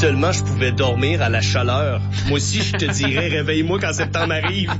seulement je pouvais dormir à la chaleur. Moi aussi, je te dirais, réveille-moi quand septembre arrive.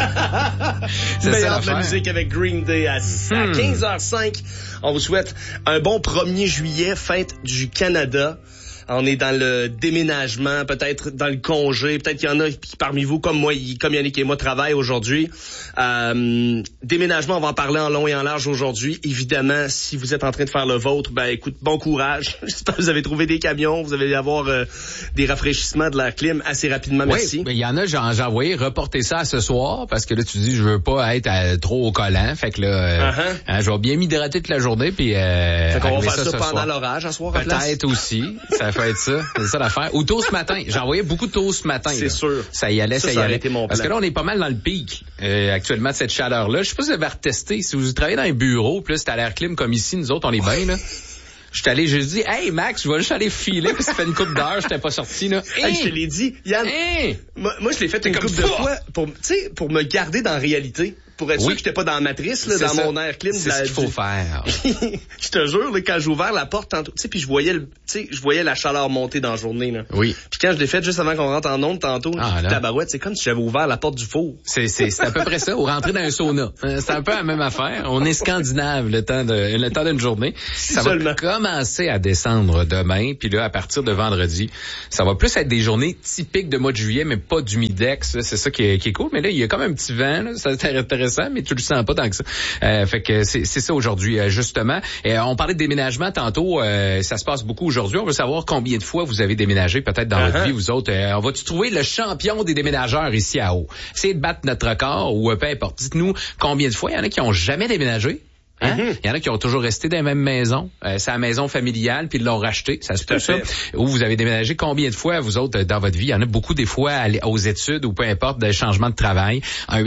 C'est meilleur ça de la musique avec Green Day à 15h05. On vous souhaite un bon 1er juillet, fête du Canada. On est dans le déménagement, peut-être dans le congé. Peut-être qu'il y en a qui, parmi vous, comme moi, comme Yannick et moi, travaillent aujourd'hui. Déménagement, on va en parler en long et en large aujourd'hui. Évidemment, si vous êtes en train de faire le vôtre, ben écoute, bon courage. J'espère que vous avez trouvé des camions. Vous allez avoir des rafraîchissements de l'air clim assez rapidement. Merci. Oui, mais il y en a, j'ai envoyé reporter ça à ce soir parce que là, tu dis, je veux pas être trop au collant. Fait que là, je vais bien m'hydrater toute la journée. Puis fait qu'on va faire ça pendant soir. L'orage à soir. Peut-être aussi. Ça peut être ça. C'est ça l'affaire. Ou tôt ce matin. J'ai envoyé beaucoup de tôt ce matin. C'est là. sûr. Ça y allait, ça y allait. Parce que là, on est pas mal dans le pic actuellement de cette chaleur-là. Je sais pas si vous avez retesté. Si vous travaillez dans un bureau, puis là, c'est à l'air clim comme ici, nous autres, on est bien, là. J'ai dit, hey Max, je vais juste aller filer parce que ça fait une couple d'heures, j'étais pas sorti, là. Hey, je te l'ai dit, Yann. Moi, je l'ai fait une couple de fois pour me garder dans la réalité. Pour être sûr que j'étais pas dans la matrice, là, dans mon air clim. C'est ce qu'il faut faire. Je te jure, là, quand j'ai ouvert la porte tantôt, tu sais, puis je voyais la chaleur monter dans la journée, là. Oui. Puis quand je l'ai fait juste avant qu'on rentre en onde tantôt, tabarouette, c'est comme si j'avais ouvert la porte du four. C'est à peu près ça, ou rentrer dans un sauna. C'est un peu la même affaire. On est scandinave le temps d'une journée. Ça va commencer à descendre demain, puis là, à partir de vendredi, ça va plus être des journées typiques de mois de juillet, mais pas d'humidex. C'est ça qui est cool. Mais là, il y a comme un petit vent, là. Ça c'est intéressant, mais tu le sens pas tant que ça. Fait que c'est ça aujourd'hui, justement. On parlait de déménagement tantôt. Ça se passe beaucoup aujourd'hui. On veut savoir combien de fois vous avez déménagé, peut-être dans votre vie, vous autres. On va-tu trouver le champion des déménageurs ici à Haut? Essayez de battre notre record ou peu importe. Dites-nous combien de fois. Il y en a qui ont jamais déménagé. Hein? Il y en a qui ont toujours resté dans la même maison. C'est la maison familiale, puis ils l'ont racheté. Ça se peut, ça. Ou vous avez déménagé combien de fois, vous autres, dans votre vie? Il y en a beaucoup, des fois, aux études ou peu importe, des changements de travail.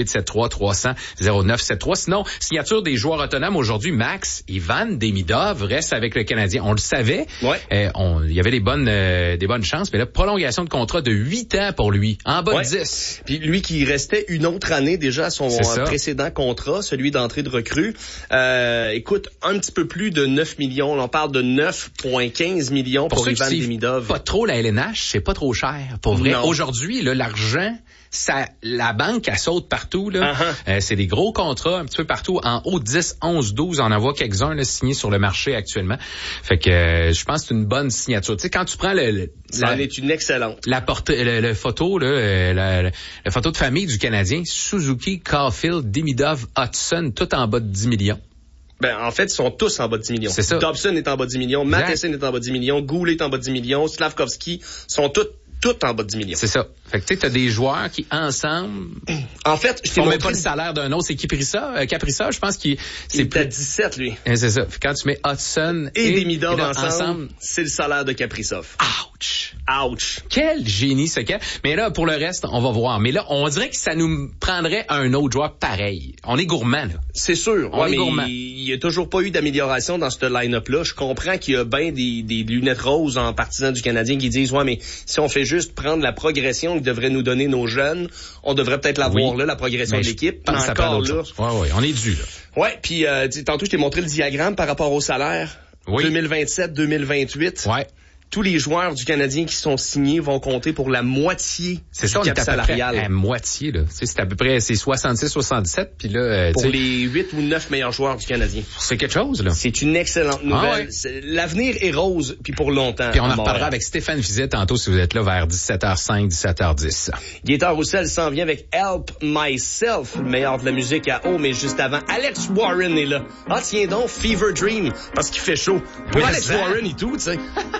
1-873-300-0973. Sinon, signature des joueurs autonomes aujourd'hui. Max, Ivan Demidov reste avec le Canadien. On le savait. Ouais. Il y avait des bonnes chances. Mais là, prolongation de contrat de 8 ans pour lui. En bas de 10. Puis lui qui restait une autre année déjà à son précédent contrat, celui d'entrée de recrue. Écoute, un petit peu plus de 9 millions. On parle de 9,15 millions pour Ivan Demidov. Pas trop la LNH, c'est pas trop cher. Pour vrai, aujourd'hui, là, l'argent, la banque, elle saute partout, là. C'est des gros contrats un petit peu partout. En haut, 10, 11, 12, on en voit quelques-uns là, signés sur le marché actuellement. Fait que je pense que c'est une bonne signature. Tu sais, quand tu prends ça en est une excellente. Le photo, là, la photo de famille du Canadien, Suzuki, Caulfield, Demidov, Hudson, tout en bas de 10 millions. Ben, en fait, ils sont tous en bas de 10 millions. C'est ça. Dobson est en bas de 10 millions, Matheson est en bas de 10 millions, Goulet est en bas de 10 millions, Slavkovski sont tous en bas de 10 millions. C'est ça. Fait que tu sais, t'as des joueurs qui, ensemble... En fait, je t'ai montré... pas le salaire d'un autre. C'est Caprissa, je pense qu'il... Il est à 17, lui. C'est ça. Quand tu mets Hudson et Demidov ensemble, c'est le salaire de Kaprizov. Ouch. Quel génie, ce gars. Mais là, pour le reste, on va voir. Mais là, on dirait que ça nous prendrait un autre joueur pareil. On est gourmand, là. C'est sûr. On est gourmand. Il y a toujours pas eu d'amélioration dans ce line-up-là. Je comprends qu'il y a bien des lunettes roses en partisans du Canadien qui disent, ouais, mais si on fait juste prendre la progression que devraient nous donner nos jeunes, on devrait peut-être l'avoir là, la progression de l'équipe. Encore là. Ouais, on est dû, là. Ouais, puis tantôt, je t'ai montré le diagramme par rapport au salaire. 2027-2028. Ouais. Tous les joueurs du Canadien qui sont signés vont compter pour la moitié du cap salarial. C'est ça, moitié, là. C'est à peu près, c'est 66-67, puis là... pour les 8 ou 9 meilleurs joueurs du Canadien. C'est quelque chose, là. C'est une excellente nouvelle. L'avenir est rose, puis pour longtemps. Puis on en reparlera avec Stéphane Fizet tantôt, si vous êtes là, vers 17h05, 17h10. Gaëtan Roussel s'en vient avec Help Myself, le meilleur de la musique à eau, mais juste avant, Alex Warren est là. Ah, tiens donc, Fever Dream, parce qu'il fait chaud. Pour Alex Warren et tout, tu sais.